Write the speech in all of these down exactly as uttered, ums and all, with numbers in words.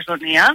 αλαζονία.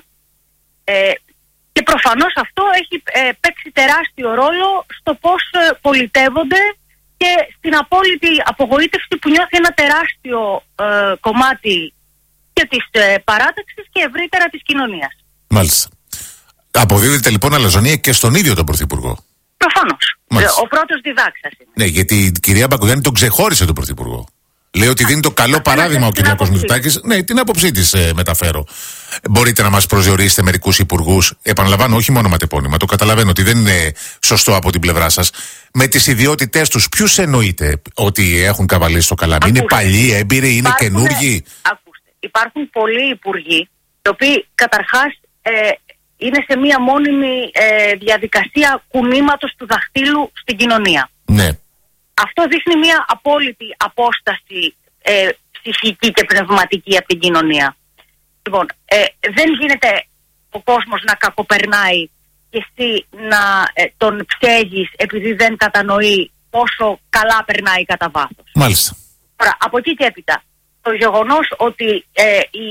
Ε, και προφανώς αυτό έχει ε, παίξει τεράστιο ρόλο στο πώς ε, πολιτεύονται και στην απόλυτη απογοήτευση που νιώθει ένα τεράστιο ε, κομμάτι και της ε, παράταξης και ευρύτερα της κοινωνίας. Μάλιστα. Αποδίδεται λοιπόν αλαζονία και στον ίδιο τον Πρωθυπουργό. Προφανώς. Μάλιστα. Ο πρώτος διδάξας είναι. Ναι, γιατί η κυρία Μπακογιάννη τον ξεχώρισε τον Πρωθυπουργό. Λέει ότι δίνει το καλό παράδειγμα ο κ. Μητσοτάκης. Ναι, την άποψή της ε, μεταφέρω. Μπορείτε να μας προσδιορίσετε μερικούς υπουργούς, επαναλαμβάνω, όχι μόνο ματεπώνυμα, το καταλαβαίνω ότι δεν είναι σωστό από την πλευρά σας. Με τις ιδιότητές τους, ποιους εννοείτε ότι έχουν καβαλήσει το καλάμι? Είναι παλιοί, έμπειροι, είναι καινούργοι? Ακούστε, υπάρχουν πολλοί υπουργοί, οι οποίοι καταρχάς ε, είναι σε μία μόνιμη ε, διαδικασία κουνήματος του δαχτύλου στην κοινωνία. Ναι. Αυτό δείχνει μία απόλυτη απόσταση ε, ψυχική και πνευματική από την κοινωνία. Λοιπόν, ε, δεν γίνεται ο κόσμος να κακοπερνάει και εσύ να ε, τον ψέγεις επειδή δεν κατανοεί πόσο καλά περνάει κατά βάθος. Μάλιστα. Τώρα, από εκεί και έπειτα, το γεγονός ότι ε, οι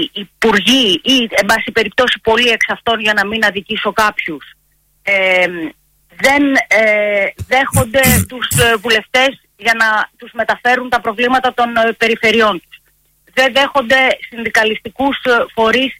υπουργοί ή, εν πάση περιπτώσει, πολλοί εξ αυτών, για να μην αδικήσω κάποιους, ε, δεν ε, δέχονται τους ε, βουλευτές για να τους μεταφέρουν τα προβλήματα των ε, περιφερειών τους. Δεν δέχονται συνδικαλιστικούς ε, φορείς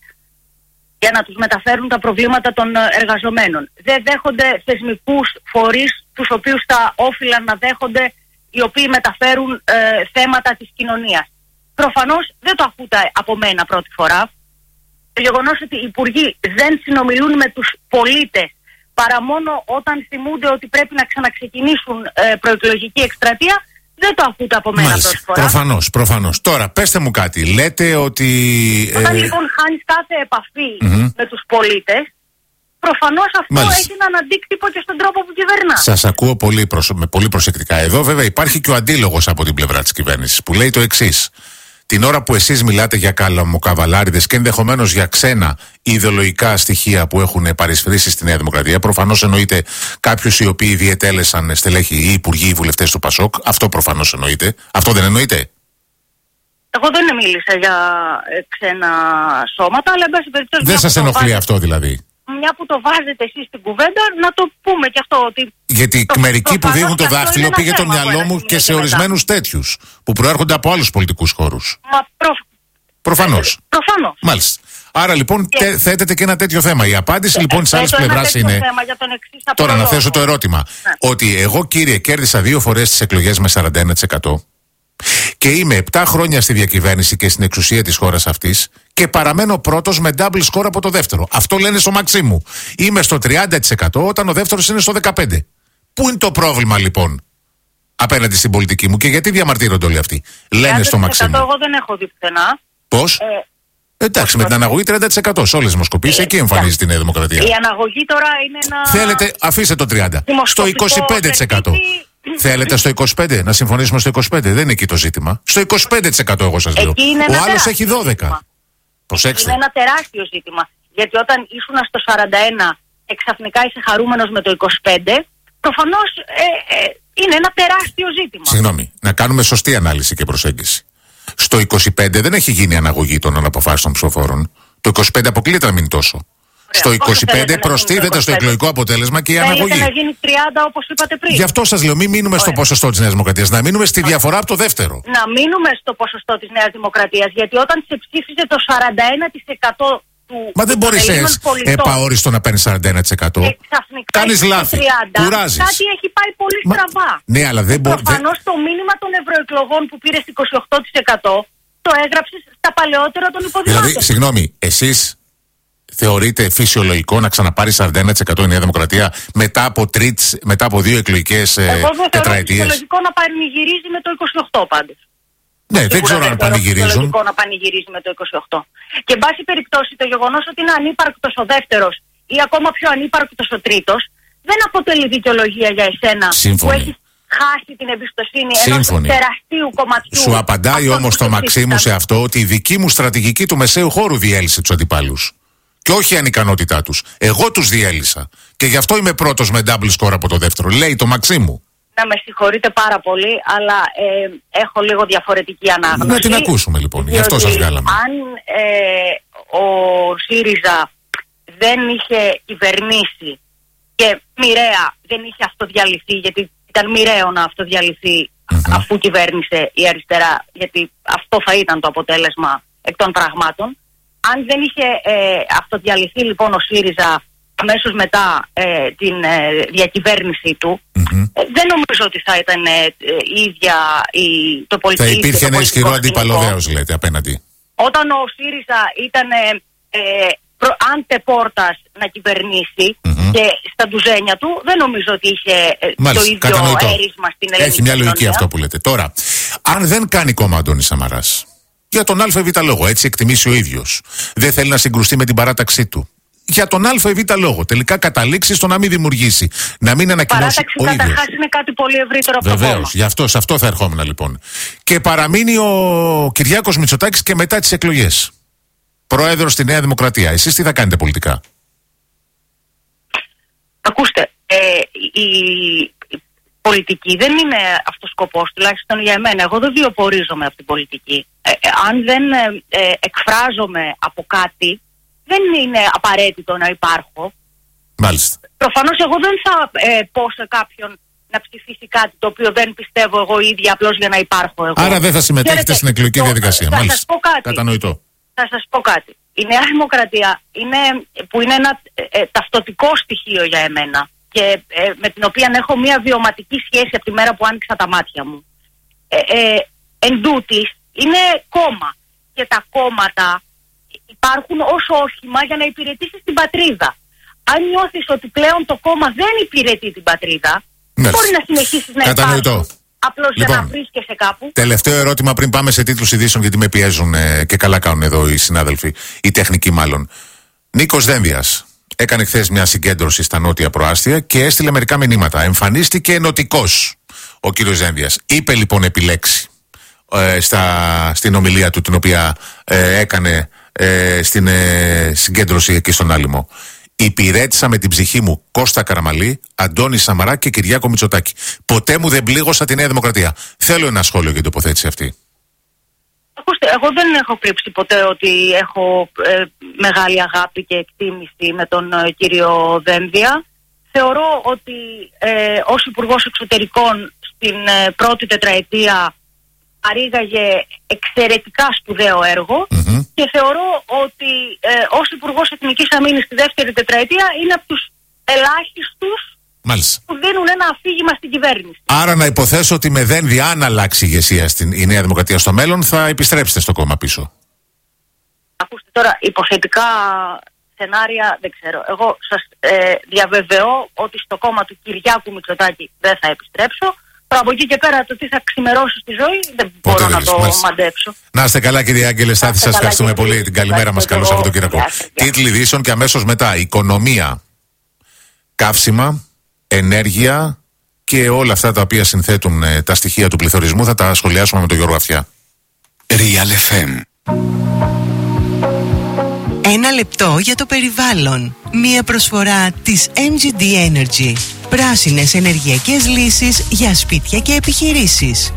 για να τους μεταφέρουν τα προβλήματα των ε, εργαζομένων. Δεν δέχονται θεσμικούς φορείς τους οποίους θα όφυλαν να δέχονται, οι οποίοι μεταφέρουν ε, θέματα της κοινωνίας. Προφανώς δεν το ακούτε από μένα πρώτη φορά. Το γεγονός ότι οι υπουργοί δεν συνομιλούν με τους πολίτες παρά μόνο όταν θυμούνται ότι πρέπει να ξαναξεκινήσουν ε, προεκλογική εκστρατεία, δεν το ακούτε από μένα πρώτη φορά. Προφανώς, προφανώς. Τώρα, πέστε μου κάτι. Λέτε ότι... Όταν ε... λοιπόν χάνεις κάθε επαφή mm-hmm. με τους πολίτες, προφανώς αυτό Μάλιστα. έχει έναν αντίκτυπο και στον τρόπο που κυβερνά. Σας ακούω πολύ, προσ... με πολύ προσεκτικά. Εδώ βέβαια υπάρχει και ο αντίλογος από την πλευρά της κυβέρνησης που λέει το εξής. Την ώρα που εσείς μιλάτε για καλαμοκαβαλάριδες και ενδεχομένως για ξένα ιδεολογικά στοιχεία που έχουν παρισφρήσει στη Νέα Δημοκρατία, προφανώς εννοείται κάποιους οι οποίοι διετέλεσαν στελέχη ή υπουργοί ή βουλευτές του ΠΑΣΟΚ. Αυτό προφανώς εννοείται. Αυτό δεν εννοείται? Εγώ δεν μίλησα για ε, ξένα σώματα, αλλά εν πάση περιπτώσει. Δεν σας ενοχλεί βάζετε, αυτό δηλαδή? Μια που το βάζετε εσείς στην κουβέντα, να το πούμε και αυτό. Ότι γιατί το, μερικοί που δείχνουν το δάχτυλο πήγε το θέμα, μυαλό μου και σε ορισμένους τέτοιους που προέρχονται από άλλους πολιτικούς χώρους. Μα προ... Προφανώς. Προφανώς. Μάλιστα. Άρα λοιπόν και... τε, θέτεται και ένα τέτοιο θέμα. Η απάντηση ε, λοιπόν της άλλης πλευράς είναι. Τώρα να θέσω το ερώτημα. Ναι. Ότι εγώ, κύριε, κέρδισα δύο φορές τις εκλογές με σαράντα ένα τοις εκατό και είμαι επτά χρόνια στη διακυβέρνηση και στην εξουσία της χώρας αυτής και παραμένω πρώτος με double score από το δεύτερο. Αυτό λένε στο Μαξίμου. Είμαι στο τριάντα τοις εκατό όταν ο δεύτερος είναι στο δεκαπέντε τοις εκατό. Πού είναι το πρόβλημα λοιπόν απέναντι στην πολιτική μου και γιατί διαμαρτύρονται όλοι αυτοί? Λένε στο Μαξίμου. Εγώ δεν έχω δει πουθενά. Πώς? Ε, Εντάξει, με την αναγωγή τριάντα τοις εκατό σε όλες τις δημοσκοπήσεις, ε, εκεί εμφανίζεται η Νέα Δημοκρατία. Η αναγωγή τώρα είναι ένα. Θέλετε, αφήστε το τριάντα. Στο είκοσι πέντε τοις εκατό. Θέλετε στο είκοσι πέντε τοις εκατό, να συμφωνήσουμε στο είκοσι πέντε τοις εκατό. Δεν είναι εκεί το ζήτημα. Στο είκοσι πέντε τοις εκατό εγώ σας λέω. Ο άλλος έχει δώδεκα τοις εκατό. Προσέξτε. Είναι ένα τεράστιο ζήτημα. Γιατί όταν ήσουν στο σαράντα ένα τοις εκατό, εξαφνικά είσαι χαρούμενος με το είκοσι πέντε τοις εκατό, προφανώς ε, ε, είναι ένα τεράστιο ζήτημα. Συγγνώμη, να κάνουμε σωστή ανάλυση και προσέγγιση. Στο είκοσι πέντε δεν έχει γίνει αναγωγή των αναποφάσεων των ψηφοφόρων. Το είκοσι πέντε αποκλείεται να μείνει τόσο. Ωραία, στο είκοσι πέντε προστίθεται στο εκλογικό αποτέλεσμα και η αναγωγή. Θέλετε να γίνει τριάντα όπως είπατε πριν. Γι' αυτό σας λέω, μην μείνουμε Ωραία. στο ποσοστό της Νέας Δημοκρατίας, να μείνουμε στη Ωραία. διαφορά από το δεύτερο. Να μείνουμε στο ποσοστό της Νέας Δημοκρατίας, γιατί όταν σε ψήφιζε το σαράντα ένα τοις εκατό του. Μα δεν μπορείς επαόριστο να παίρνεις σαράντα ένα τοις εκατό. Ε, Κάνεις λάθη. Κουράζεις. Κάτι έχει πάει πολύ Μα... στραβά. Ναι, αλλά δεν μπορεί. Προφανώς το μήνυμα των ευρωεκλογών που πήρε είκοσι οκτώ τοις εκατό το έγραψες στα παλαιότερα των υποδημάτων. Δηλαδή, συγγνώμη, εσείς θεωρείτε φυσιολογικό να ξαναπάρει σαράντα ένα τοις εκατό η Νέα Δημοκρατία μετά από, τρίτς, μετά από δύο εκλογικές τετραετίες? Εγώ δεν θεωρώ φυσιολογικό να πανηγυρίζει με το είκοσι οκτώ πάντως. Ναι, Σίγουρα δεν ξέρω αν πανηγυρίζουν. Είναι φυσιολογικό να πανηγυρίζει με το είκοσι οκτώ. Και εν πάση περιπτώσει το γεγονός ότι είναι ανύπαρκτος ο δεύτερος ή ακόμα πιο ανύπαρκτος ο τρίτος δεν αποτελεί δικαιολογία για εσένα. Σύμφωνοι. Που έχεις χάσει την εμπιστοσύνη Σύμφωνοι. ενός τεραστίου κομματιού. Σου απαντάει όμως το Μαξίμου σε αυτό ότι η δική μου στρατηγική του μεσαίου χώρου διέλυσε τους αντιπάλους. Και όχι η ανικανότητά τους. Εγώ τους διέλυσα. Και γι' αυτό είμαι πρώτος με double score από το δεύτερο. Λέει το Μαξίμου. Να με συγχωρείτε πάρα πολύ, αλλά ε, έχω λίγο διαφορετική ανάγνωση. Να την ακούσουμε λοιπόν, γι' αυτό σας βγάλαμε. Αν ε, ο ΣΥΡΙΖΑ δεν είχε κυβερνήσει και μοιραία δεν είχε αυτοδιαλυθεί, γιατί ήταν μοιραίο να αυτοδιαλυθεί mm-hmm. αφού κυβέρνησε η αριστερά, γιατί αυτό θα ήταν το αποτέλεσμα εκ των πραγμάτων. Αν δεν είχε ε, αυτοδιαλυθεί λοιπόν ο ΣΥΡΙΖΑ αμέσως μετά ε, την ε, διακυβέρνησή του, mm-hmm. ε, δεν νομίζω ότι θα ήταν ε, η ίδια η, το πολιτικό. Θα υπήρχε ένα ισχυρό αντίπαλο δέος, λέτε, απέναντι. Όταν ο ΣΥΡΙΖΑ ήταν ε, ε, αντεπόρτας να κυβερνήσει mm-hmm. και στα ντουζένια του, δεν νομίζω ότι είχε ε, Μάλιστα, το ίδιο κατανοητό. έρισμα στην ελληνική. Έχει μια λογική κοινωνία. Αυτό που λέτε. Τώρα, αν δεν κάνει κόμμα Αντώνης Σαμαράς, για τον ΑΒ λόγο, έτσι εκτιμήσει ο ίδιος, δεν θέλει να συγκρουστεί με την παράταξή του, για τον ΑΒ λόγο, τελικά καταλήξει στο να μην δημιουργήσει, να μην ανακοινώσει ο ίδιος. Παράταξη καταρχάς είναι κάτι πολύ ευρύτερο από το κόμμα. Βεβαίως, γι' αυτό, σε αυτό θα ερχόμουν λοιπόν. Και παραμείνει ο Κυριάκος Μητσοτάκης και μετά τις εκλογές πρόεδρος στη Νέα Δημοκρατία. Εσείς τι θα κάνετε πολιτικά? Ακούστε, ε, η, η πολιτική δεν είναι αυτός ο σκοπός, τουλάχιστον για εμένα. Εγώ δεν βιοπορίζομαι από την πολιτική. Ε, ε, αν δεν ε, ε, εκφράζομαι από κάτι, δεν είναι απαραίτητο να υπάρχω. Μάλιστα. Προφανώς εγώ δεν θα ε, πω σε κάποιον να ψηφίσει κάτι το οποίο δεν πιστεύω εγώ ίδια, απλώς για να υπάρχω εγώ. Άρα δεν θα συμμετέχετε Ξέρετε, στην εκλογική το, διαδικασία. Θα Μάλιστα. σας πω κάτι. Κατανοητό. Θα σας πω κάτι. Η Νέα Δημοκρατία είναι, που είναι ένα ε, ε, ταυτοτικό στοιχείο για εμένα και ε, με την οποία έχω μια βιωματική σχέση από τη μέρα που άνοιξα τα μάτια μου. Ε, ε, εν τούτης, είναι κόμμα και τα κόμματα υπάρχουν ως όχημα για να υπηρετήσεις την πατρίδα. Αν νιώθεις ότι πλέον το κόμμα δεν υπηρετεί την πατρίδα, δεν μπορεί να συνεχίσεις να υπάρχεις απλώς λοιπόν, για να βρίσκεσαι κάπου. Τελευταίο ερώτημα πριν πάμε σε τίτλους ειδήσεων, γιατί με πιέζουν ε, και καλά κάνουν εδώ οι συνάδελφοι, οι τεχνικοί μάλλον. Νίκος Δένδιας έκανε χθες μια συγκέντρωση στα νότια προάστια και έστειλε μερικά μηνύματα. Εμφανίστηκε ενωτικός ο κύριος Δένδιας. Είπε λοιπόν επιλέξει ε, στα, στην ομιλία του, την οποία ε, έκανε ε, στην ε, συγκέντρωση εκεί στον Άλυμο. Υπηρέτησα με την ψυχή μου Κώστα Καραμαλή, Αντώνη Σαμαρά και Κυριάκο Μητσοτάκη. Ποτέ μου δεν πλήγωσα τη Νέα Δημοκρατία. Θέλω ένα σχόλιο για την τοποθέτηση αυτή. Ακούστε, εγώ δεν έχω κρύψει ποτέ ότι έχω ε, μεγάλη αγάπη και εκτίμηση με τον ε, κύριο Δένδια. Θεωρώ ότι ε, ως Υπουργός Εξωτερικών στην ε, πρώτη τετραετία παρήγαγε εξαιρετικά σπουδαίο έργο mm-hmm. και θεωρώ ότι ε, ως Υπουργός Εθνικής Αμήνης στη δεύτερη τετραετία είναι από τους ελάχιστους Μάλιστα. που δίνουν ένα αφήγημα στην κυβέρνηση. Άρα να υποθέσω ότι με Δένδια, αν αλλάξει η ηγεσία στην η Νέα Δημοκρατία στο μέλλον, θα επιστρέψετε στο κόμμα πίσω. Ακούστε τώρα, υποθετικά σενάρια δεν ξέρω. Εγώ σας ε, διαβεβαιώ ότι στο κόμμα του Κυριάκου Μητσοτάκη δεν θα επιστρέψω. Τώρα από εκεί και πέρα το τι θα ξημερώσει στη ζωή δεν Πότε μπορώ να το μάλιστα. μαντέψω. Να είστε καλά, κύριε Άγγελε Στάθη, σας ευχαριστούμε πολύ. Την καλημέρα μας, καλό Σαββατοκύριακο. Τίτλοι ειδήσεων και αμέσως μετά. Οικονομία, καύσιμα, ενέργεια και όλα αυτά τα οποία συνθέτουν ε, τα στοιχεία του πληθωρισμού θα τα σχολιάσουμε με τον Γιώργο Αυτιά. Real εφ εμ. Ένα λεπτό για το περιβάλλον. Μία προσφορά της εμ τζι ντι Energy. Πράσινες ενεργειακές λύσεις για σπίτια και επιχειρήσεις.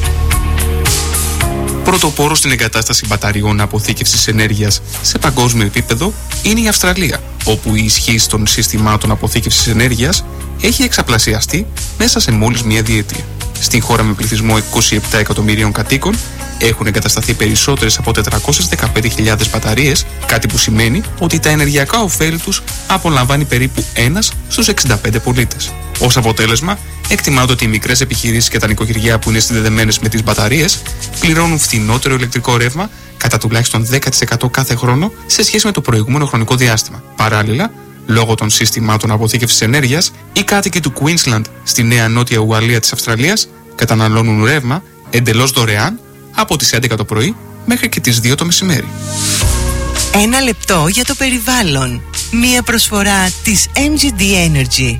Πρωτοπόρος στην εγκατάσταση μπαταριών αποθήκευσης ενέργειας σε παγκόσμιο επίπεδο είναι η Αυστραλία, όπου η ισχύς των συστημάτων αποθήκευσης ενέργειας έχει εξαπλασιαστεί μέσα σε μόλις μία διετία. Στην χώρα με πληθυσμό είκοσι επτά εκατομμυρίων κατοίκων έχουν εγκατασταθεί περισσότερες από τετρακόσιες δεκαπέντε χιλιάδες μπαταρίες, κάτι που σημαίνει ότι τα ενεργειακά ωφέλη τους απολαμβάνει περίπου ένας στους εξήντα πέντε πολίτες. Ως αποτέλεσμα, εκτιμάται ότι οι μικρές επιχειρήσεις και τα νοικοκυριά που είναι συνδεδεμένες με τις μπαταρίες πληρώνουν φθηνότερο ηλεκτρικό ρεύμα κατά τουλάχιστον δέκα τοις εκατό κάθε χρόνο σε σχέση με το προηγούμενο χρονικό διάστημα. Παράλληλα, λόγω των συστημάτων αποθήκευσης ενέργειας, οι κάτοικοι του Queensland στη Νέα Νότια Ουαλία της Αυστραλίας καταναλώνουν ρεύμα εντελώς δωρεάν από τις έντεκα το πρωί μέχρι και τις δύο το μεσημέρι. Ένα λεπτό για το περιβάλλον. Μία προσφορά της εμ τζι ντι Energy.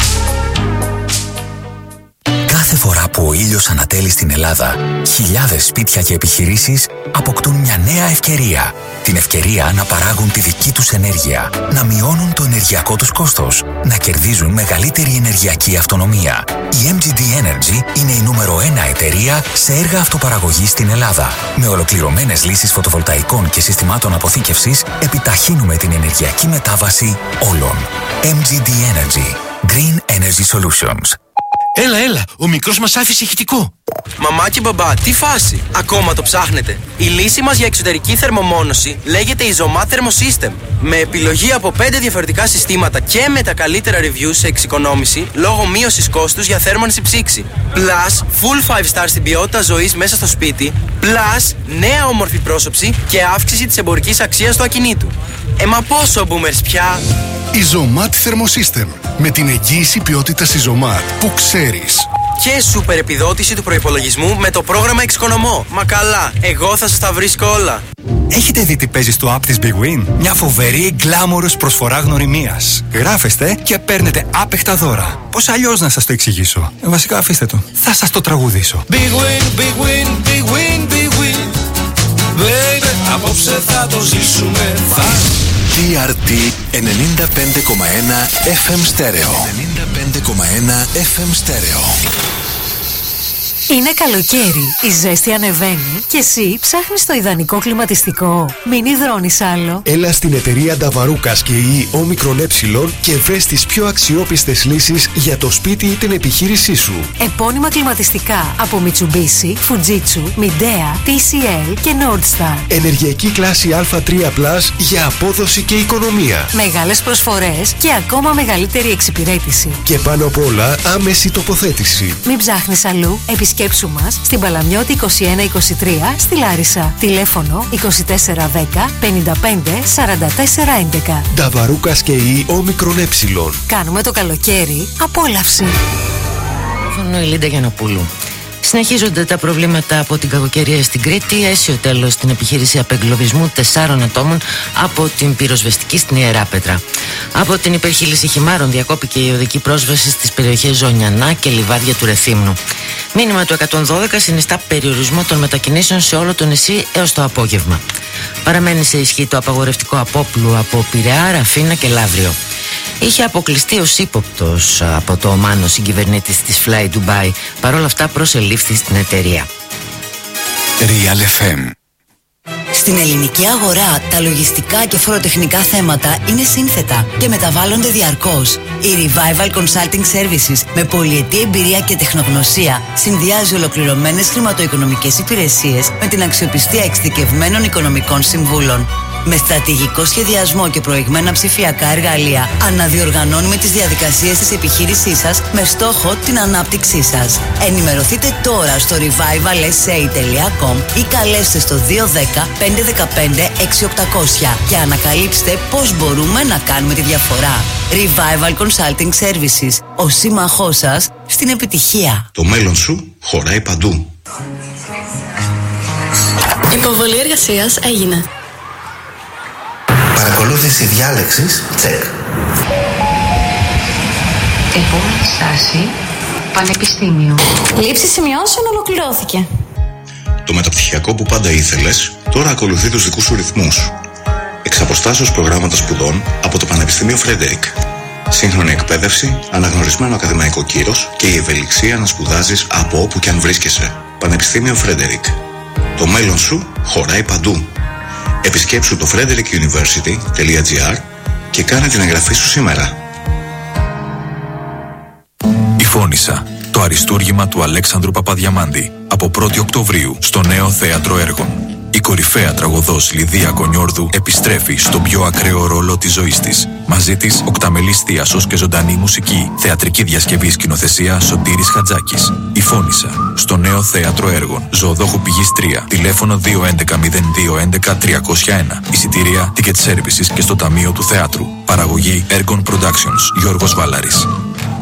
Κάθε φορά που ο ήλιος ανατέλει στην Ελλάδα, χιλιάδες σπίτια και επιχειρήσεις αποκτούν μια νέα ευκαιρία. Την ευκαιρία να παράγουν τη δική τους ενέργεια, να μειώνουν το ενεργειακό τους κόστος, να κερδίζουν μεγαλύτερη ενεργειακή αυτονομία. Η Η εμ τζι ντι Energy είναι η νούμερο ένα εταιρεία σε έργα αυτοπαραγωγής στην Ελλάδα. Με ολοκληρωμένες λύσεις φωτοβολταϊκών και συστημάτων αποθήκευσης, επιταχύνουμε την ενεργειακή μετάβαση όλων. εμ τζι ντι Energy. Green Energy Solutions. Έλα, έλα, ο μικρός μας άφησε ηχητικό. Μαμά και μπαμπά, τι φάση, ακόμα το ψάχνετε? Η λύση μας για εξωτερική θερμομόνωση λέγεται Isomat Thermosystem. Με επιλογή από πέντε διαφορετικά συστήματα και με τα καλύτερα reviews σε εξοικονόμηση λόγω μείωσης κόστους για θέρμανση ψήξη. Plus, full five star στην ποιότητα ζωής μέσα στο σπίτι. Plus, νέα όμορφη πρόσωψη και αύξηση της εμπορικής αξίας του ακινήτου. Ε, μα πόσο boomers πια! Isomat Thermosystem. Με την εγγύηση ποιότητας Isomat που ξέρεις. Και σούπερ επιδότηση του προϋπολογισμού με το πρόγραμμα Εξοικονομώ. Μα καλά, εγώ θα σας τα βρίσκω όλα. Έχετε δει τι παίζει στο app της Big Win? Μια φοβερή γκλάμορος προσφορά γνωριμίας. Γράφεστε και παίρνετε άπεχτα δώρα. Πώς αλλιώς να σας το εξηγήσω? Ε, βασικά αφήστε το. Θα σας το τραγουδήσω. Big Win, Big Win, Big Win, Big Win. Baby, απόψε θα το ζήσουμε fast. τι αρ τι ενενήντα πέντε κόμμα ένα εφ εμ Stereo. ενενήντα πέντε κόμμα ένα εφ εμ Stereo. Είναι καλοκαίρι, η ζέστη ανεβαίνει και εσύ ψάχνεις το ιδανικό κλιματιστικό. Μην υδρώνεις άλλο. Έλα στην εταιρεία Νταβαρούκας και η Όμικρον Ε και βρες τις πιο αξιόπιστες λύσεις για το σπίτι ή την επιχείρησή σου. Επώνυμα κλιματιστικά από Mitsubishi, Fujitsu, Midea, τι σι ελ και Nordstar. Ενεργειακή κλάση Α τρία πλας για απόδοση και οικονομία. Μεγάλες προσφορές και ακόμα μεγαλύτερη εξυπηρέτηση. Και πάνω απ' όλα άμεση τοποθέτηση. Μην ψάχνεις αλλού, επισκέψου μας στην Παλαμιώτη είκοσι ένα είκοσι τρία στη Λάρισα. Τηλέφωνο είκοσι τέσσερα δέκα πενήντα πέντε σαράντα τέσσερα έντεκα. Νταβαρούκας και η Όμικρον Ε. Κάνουμε το καλοκαίρι απόλαυση. Φωνώ η Λίντα Γιαννοπούλου. Συνεχίζονται τα προβλήματα από την κακοκαιρία στην Κρήτη. Έσιο τέλος στην επιχείρηση απεγκλωβισμού τεσσάρων ατόμων από την πυροσβεστική στην Ιεράπετρα. Από την υπερχείληση χυμάρων διακόπηκε η οδική πρόσβαση στις περιοχές Ζωνιανά και Λιβάδια του Ρεθύμνου. Μήνυμα του εκατόν δώδεκα συνιστά περιορισμό των μετακινήσεων σε όλο το νησί έως το απόγευμα. Παραμένει σε ισχύ το απαγορευτικό απόπλου από Πειραιά, Ραφίνα και Λαύριο. Είχε αποκλειστεί ως ύποπτος από το Ομάν ο συγκυβερνήτης της Fly Dubai. Παρ' όλα αυτά προσελήφθη στην εταιρεία. Real εφ εμ. Στην ελληνική αγορά, τα λογιστικά και φοροτεχνικά θέματα είναι σύνθετα και μεταβάλλονται διαρκώς. Η Revival Consulting Services με πολυετή εμπειρία και τεχνογνωσία συνδυάζει ολοκληρωμένες χρηματοοικονομικές υπηρεσίες με την αξιοπιστία εξειδικευμένων οικονομικών συμβούλων. Με στρατηγικό σχεδιασμό και προηγμένα ψηφιακά εργαλεία, αναδιοργανώνουμε τις διαδικασίες της επιχείρησής σας με στόχο την ανάπτυξή σας. Ενημερωθείτε τώρα στο revival s a τελεία com ή καλέστε στο δύο ένα μηδέν πέντε ένα πέντε έξι οκτακόσια και ανακαλύψτε πώς μπορούμε να κάνουμε τη διαφορά. Revival Consulting Services, ο σύμμαχός σας στην επιτυχία. Το μέλλον σου χωράει παντού. Υποβολή εργασίας έγινε. Παρακολούθηση διάλεξης, τσεκ. Επόμενη στάση, πανεπιστήμιο. Λήψη σημειώσεων ολοκληρώθηκε. Το μεταπτυχιακό που πάντα ήθελες, τώρα ακολουθεί τους δικούς σου ρυθμούς. Εξ αποστάσεως προγράμματα σπουδών από το Πανεπιστήμιο Φρέντερικ. Σύγχρονη εκπαίδευση, αναγνωρισμένο ακαδημαϊκό κύρος και η ευελιξία να σπουδάζεις από όπου και αν βρίσκεσαι. Πανεπιστήμιο Φρέντερικ. Το μέλλον σου χωράει παντού. Επισκέψου το frederick university τελεία gr και κάνε την εγγραφή σου σήμερα. Η Φώνισσα, το αριστούργημα του Αλέξανδρου Παπαδιαμάντη, από πρώτη Οκτωβρίου στο Νέο Θέατρο Έργων. Η κορυφαία τραγωδός Λιδία Κονιόρδου επιστρέφει στον πιο ακραίο ρόλο της ζωής της. Μαζί της οκταμελής θίασος και ζωντανή μουσική. Θεατρική διασκευή σκηνοθεσία Σωτήρης Χατζάκης. Η Φώνισσα, στο Νέο Θέατρο Έργων. Ζωοδόχου Πηγής τρία. Τηλέφωνο δύο ένα μηδέν μηδέν δύο ένα ένα τριακόσια ένα. Εισιτήρια Ticket Services και στο Ταμείο του Θεάτρου. Παραγωγή Ergon Productions. Γιώργος Βάλαρης.